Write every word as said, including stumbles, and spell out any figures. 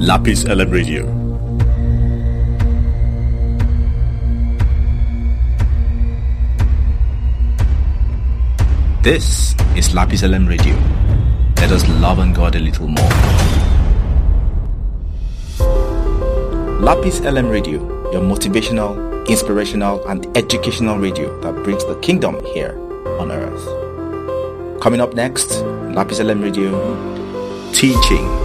Lapis L M Radio. This is Lapis L M Radio. Let us love on God a little more. Lapis L M Radio, your motivational, inspirational, and educational radio that brings the kingdom here on earth. Coming up next, Lapis L M Radio, teaching